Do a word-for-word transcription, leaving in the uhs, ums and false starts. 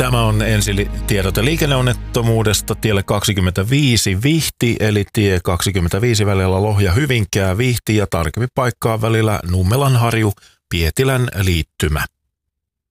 Tämä on ensitiedote liikenneonnettomuudesta tielle kaksikymmentäviisi Vihti, eli tie kaksikymmentäviisi välillä Lohja-Hyvinkää Vihti ja tarkempi paikkaa välillä Nummelanharju Pietilän liittymä.